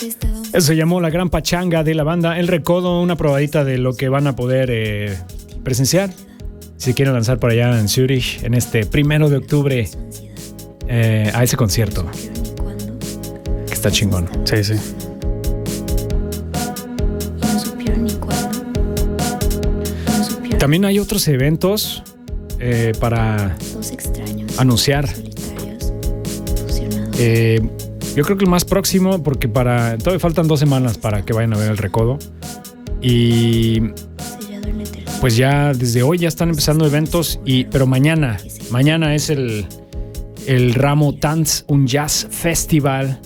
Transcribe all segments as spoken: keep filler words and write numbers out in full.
Eso se llamó La Gran Pachanga de la banda El Recodo, una probadita de lo que van a poder eh, presenciar si quieren lanzar por allá en Zurich en este primero de octubre eh, a ese concierto. Que está chingón. Sí, sí. También hay otros eventos eh, para anunciar. Eh, yo creo que el más próximo, porque para todavía faltan dos semanas para que vayan a ver El Recodo. Y pues ya desde hoy ya están empezando eventos, y, pero mañana, mañana es el, el Ramo Tanz un Jazz Festival.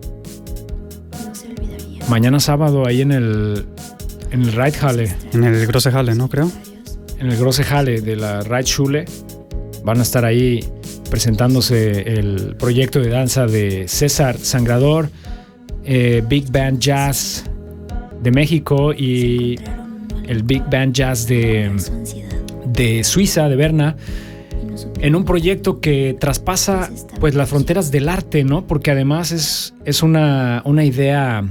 Mañana sábado ahí en el, en el Reithalle. En el Große Halle, ¿no? Creo. En el Große Halle de la Reitschule. Van a estar ahí presentándose el proyecto de danza de César Sangrador, eh, Big Band Jazz de México y el Big Band Jazz de, de Suiza, de Berna, en un proyecto que traspasa pues las fronteras del arte, ¿no? Porque además es, es una, una idea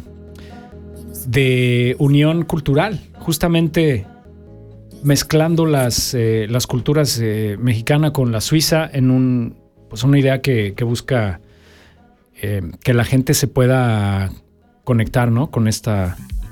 de unión cultural, justamente mezclando las, eh, las culturas eh, mexicana con la suiza en un, pues una idea que, que busca eh, que la gente se pueda conectar, ¿no? Con esta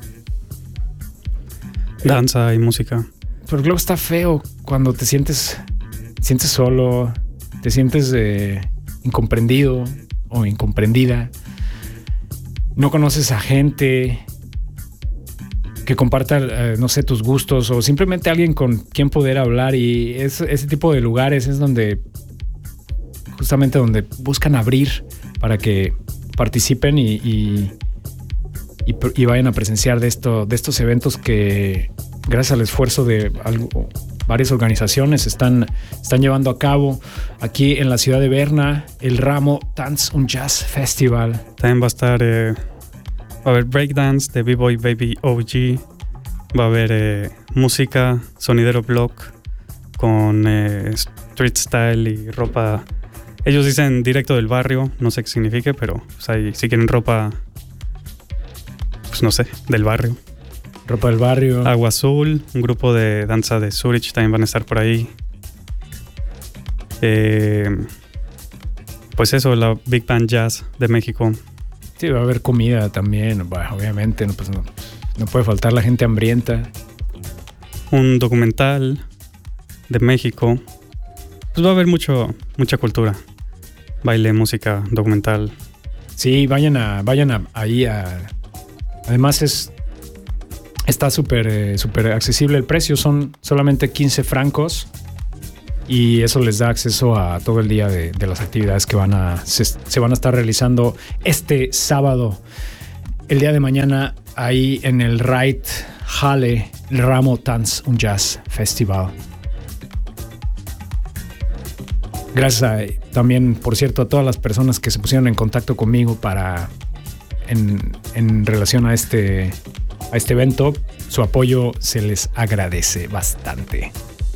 danza y música. Pero luego está feo cuando te sientes, sientes solo, te sientes eh, incomprendido o incomprendida, no conoces a gente que comparta, eh, no sé, tus gustos, o simplemente alguien con quien poder hablar, y es, ese tipo de lugares es donde, justamente donde buscan abrir para que participen y, y, y, y vayan a presenciar de, esto, de estos eventos que, gracias al esfuerzo de algo, varias organizaciones, están, están llevando a cabo aquí en la ciudad de Berna, el Ramo Tanz un Jazz Festival. También va a estar... Eh... Va a haber breakdance de B-Boy Baby O G. Va a haber eh, música, sonidero block con eh, street style y ropa. Ellos dicen directo del barrio, no sé qué signifique, pero pues ahí, si quieren ropa, pues no sé, del barrio. Ropa del barrio. Agua Azul, un grupo de danza de Zurich también van a estar por ahí. Eh, pues eso, la Big Band Jazz de México. Sí, va a haber comida también, bueno, obviamente, no, pues no, no puede faltar la gente hambrienta. Un documental de México. Pues va a haber mucho, mucha cultura. Baile, música, documental. Sí, vayan a, vayan a, ahí a... Además es está súper eh, súper accesible el precio, son solamente quince francos. Y eso les da acceso a todo el día de, de las actividades que van a, se, se van a estar realizando este sábado, el día de mañana, ahí en el Reithalle, el Ramo Tanz un Jazz Festival. Gracias a, también, por cierto, a todas las personas que se pusieron en contacto conmigo para en, en relación a este, a este evento. Su apoyo se les agradece bastante.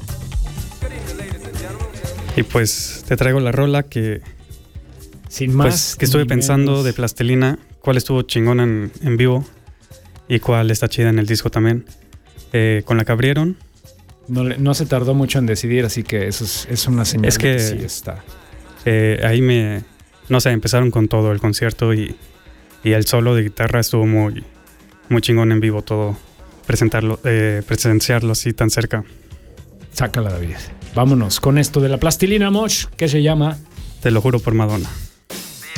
Y pues te traigo la rola que, sin más, pues, que estuve pensando menos. De Plastilina, cuál estuvo chingona en, en vivo y cuál está chida en el disco también. Eh, con la que abrieron. No, no se tardó mucho en decidir, así que eso es, es una señal es que, que sí está. Eh, ahí me, no sé, empezaron con todo el concierto y, y el solo de guitarra estuvo muy, muy chingón en vivo todo, presentarlo, eh, presenciarlo así tan cerca. Sácala, David. Vámonos con esto de la Plastilina Mosh, que se llama Te lo juro por Madonna.